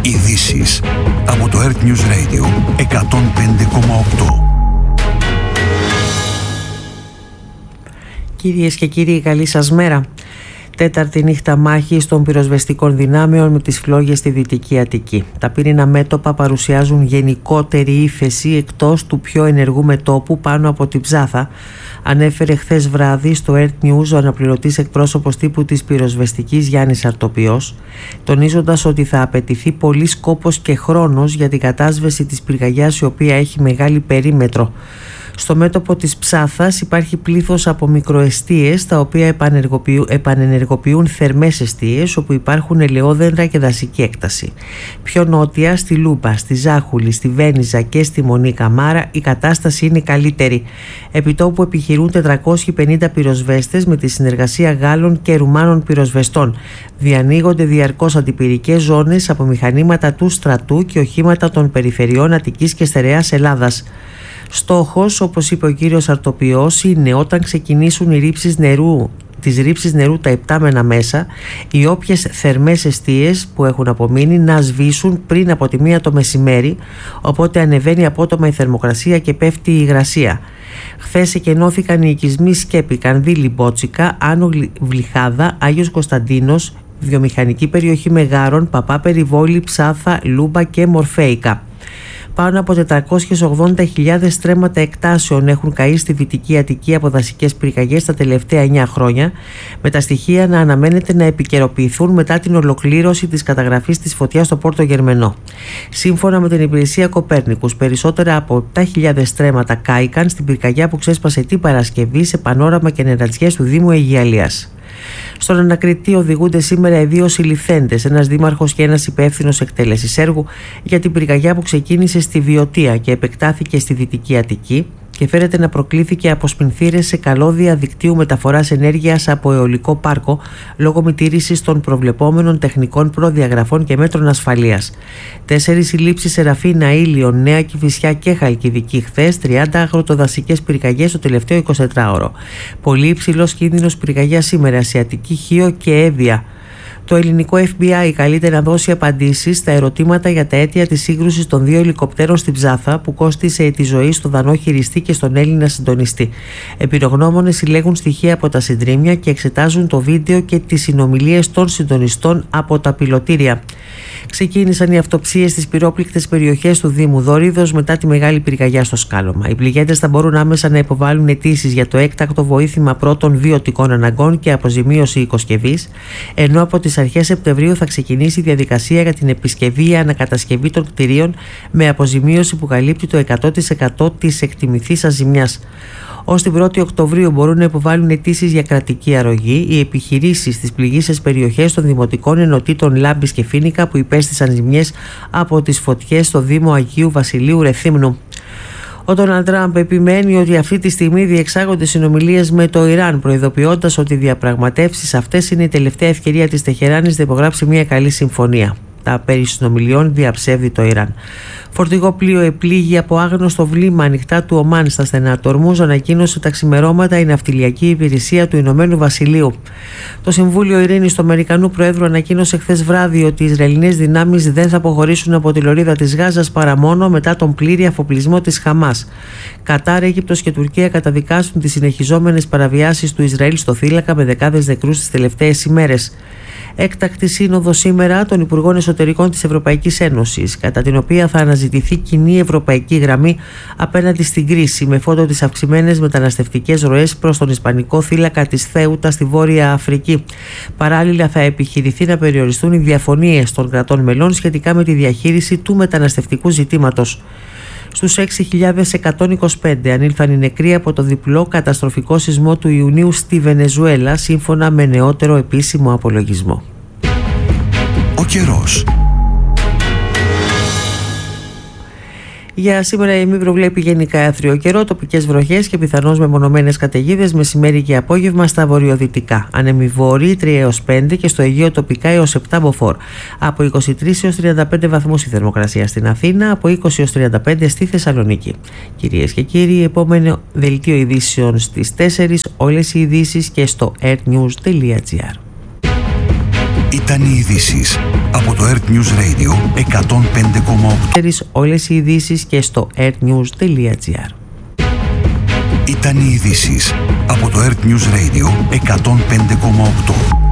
Ειδήσεις από το Earth News Radio 105,8. Κυρίες και κύριοι, καλή σας μέρα. Τέταρτη νύχτα μάχης των πυροσβεστικών δυνάμεων με τις φλόγες στη Δυτική Αττική. Τα πυρήνα μέτωπα παρουσιάζουν γενικότερη ύφεση εκτός του πιο ενεργού μετώπου πάνω από την Ψάθα, ανέφερε χθες βράδυ στο Earth News ο αναπληρωτής εκπρόσωπος τύπου της πυροσβεστικής Γιάννης Αρτοπιός, τονίζοντας ότι θα απαιτηθεί πολύς κόπος και χρόνος για την κατάσβεση της πυρκαγιάς, η οποία έχει μεγάλη περίμετρο. Στο μέτωπο της Ψάθας υπάρχει πλήθος από μικροεστίες, τα οποία επανενεργοποιούν θερμές εστίες όπου υπάρχουν ελαιόδεντρα και δασική έκταση. Πιο νότια, στη Λούμπα, στη Ζάχουλη, στη Βένιζα και στη Μονή Καμάρα, η κατάσταση είναι καλύτερη. Επιτόπου επιχειρούν 450 πυροσβέστες με τη συνεργασία Γάλλων και Ρουμάνων πυροσβεστών. Διανοίγονται διαρκώς αντιπυρικές ζώνες από μηχανήματα του στρατού και οχήματα των περιφερειών Αττικής και Στερεάς Ελλάδας. Στόχος, όπως είπε ο κύριος Αρτοπιός, είναι όταν ξεκινήσουν τις ρήψεις νερού τα υπτάμενα μέσα, οι όποιες θερμές εστίες που έχουν απομείνει να σβήσουν πριν από τη 1 το μεσημέρι, οπότε ανεβαίνει απότομα η θερμοκρασία και πέφτει η υγρασία. Χθες εκενώθηκαν οι οικισμοί Σκέπη, Κανδύλη, Μπότσικα, Άνω Βλυχάδα, Άγιος Κωνσταντίνος, βιομηχανική περιοχή Μεγάρων, Παπά Περιβόλη, Ψάθα, Λούμπα και Μορφέικα. Πάνω από 480.000 στρέμματα εκτάσεων έχουν καεί στη Δυτική Αττική από δασικές πυρκαγιές τα τελευταία 9 χρόνια, με τα στοιχεία να αναμένεται να επικαιροποιηθούν μετά την ολοκλήρωση της καταγραφής της φωτιάς στο Πόρτο Γερμενό. Σύμφωνα με την υπηρεσία Κοπέρνικους, περισσότερα από 7.000 στρέμματα κάηκαν στην πυρκαγιά που ξέσπασε την Παρασκευή σε Πανόραμα και Νερατζιές του Δήμου Αιγιαλίας. Στον ανακριτή οδηγούνται σήμερα οι 2 συλληφθέντες, ένας δήμαρχος και ένας υπεύθυνος εκτέλεσης έργου, για την πυρκαγιά που ξεκίνησε στη Βιωτία και επεκτάθηκε στη Δυτική Αττική και φέρεται να προκλήθηκε από σπινθήρες σε καλώδια δικτύου μεταφοράς ενέργειας από αιωλικό πάρκο λόγω μη τήρησης των προβλεπόμενων τεχνικών προδιαγραφών και μέτρων ασφαλείας. 4 συλλήψεις σε Ραφίνα, Ήλιον, Νέα Κηφισιά και Χαλκιδική χθες, 30 αγροτοδασικές πυρκαγιές το τελευταίο 24ωρο. Πολύ υψηλός κίνδυνος πυρκαγιά σήμερα σε Αττική, Χίο και Εύβοια. Το ελληνικό FBI καλείται να δώσει απαντήσεις στα ερωτήματα για τα αίτια της σύγκρουσης των 2 ελικοπτέρων στην Ψάθα που κόστισε τη ζωή στον Δανό χειριστή και στον Έλληνα συντονιστή. Εμπειρογνώμονες συλλέγουν στοιχεία από τα συντρίμμια και εξετάζουν το βίντεο και τις συνομιλίες των συντονιστών από τα πιλωτήρια. Ξεκίνησαν οι αυτοψίες στις πυρόπληκτες περιοχές του Δήμου Δόριδος μετά τη μεγάλη πυρκαγιά στο σκάλωμα. Οι πληγέντες θα μπορούν άμεσα να υποβάλουν αιτήσεις για το έκτακτο βοήθημα πρώτων βιωτικών αναγκών και αποζημίωση οικοσκευής, ενώ από τις αρχές Σεπτεμβρίου θα ξεκινήσει η διαδικασία για την επισκευή ή ανακατασκευή των κτηρίων με αποζημίωση που καλύπτει το 100% της εκτιμηθήσας ζημιάς. Ως την 1η Οκτωβρίου μπορούν να υποβάλουν αιτήσεις για κρατική αρρωγή οι επιχειρήσεις στις πληγείσες περιοχές των δημοτικών ενωτήτων Λάμπης και Φοίνικα που υπέστησαν ζημιές από τις φωτιές στο Δήμο Αγίου Βασιλείου Ρεθύμνου. Ο Ντόναλντ Τραμπ επιμένει ότι αυτή τη στιγμή διεξάγονται συνομιλίες με το Ιράν, προειδοποιώντας ότι οι διαπραγματεύσεις αυτές είναι η τελευταία ευκαιρία της Τεχεράνης να υπογράψει μια καλή συμφωνία. Τα περί συνομιλιών διαψεύδει το Ιράν. Φορτηγό πλοίο επλήγει από άγνωστο βλήμα ανοιχτά του Ομάν στα στενά του Ορμούζ, ανακοίνωσε τα ξημερώματα η ναυτιλιακή υπηρεσία του Ηνωμένου Βασιλείου. Το Συμβούλιο Ειρήνης του Αμερικανού Προέδρου ανακοίνωσε χθες βράδυ ότι οι Ισραηλινές δυνάμεις δεν θα αποχωρήσουν από τη λωρίδα της Γάζας παρά μόνο μετά τον πλήρη αφοπλισμό της Χαμάς. Κατάρ, Αίγυπτος και Τουρκία καταδικάσουν τις συνεχιζόμενες παραβιάσεις του Ισραήλ στο θύλακα με δεκάδες νεκρούς τις τελευταίες ημέρες. Έκτακτη σύνοδο σήμερα των Υπουργών Εσωτερικών της Ευρωπαϊκής Ένωσης, κατά την οποία θα αναζητηθεί κοινή ευρωπαϊκή γραμμή απέναντι στην κρίση, με φόντο τις αυξημένες μεταναστευτικές ροές προς τον Ισπανικό θύλακα της Θέουτα στη Βόρεια Αφρική. Παράλληλα, θα επιχειρηθεί να περιοριστούν οι διαφωνίες των κρατών μελών σχετικά με τη διαχείριση του μεταναστευτικού ζητήματος. Στους 6.125 ανήλθαν οι νεκροί από το διπλό καταστροφικό σεισμό του Ιουνίου στη Βενεζουέλα, σύμφωνα με νεότερο επίσημο απολογισμό. Ο καιρός. Για σήμερα η ΕΜΗ προβλέπει γενικά άθριο καιρό, τοπικές βροχές και πιθανώς μεμονωμένες καταιγίδες μεσημέρι και απόγευμα στα βορειοδυτικά. Ανέμοι βόρειοι 3 έως 5 και στο Αιγαίο τοπικά έως 7 μποφόρ. Από 23 έως 35 βαθμούς η θερμοκρασία στην Αθήνα, από 20 έως 35 στη Θεσσαλονίκη. Κυρίες και κύριοι, επόμενο δελτίο ειδήσεων στις 4, όλες οι ειδήσεις και στο earthnews.gr. Ήταν οι ειδήσεις από το Earth News Radio 105,8. Όλες οι ειδήσεις και στο earthnews.gr. Ήταν οι ειδήσεις από το Earth News Radio 105,8.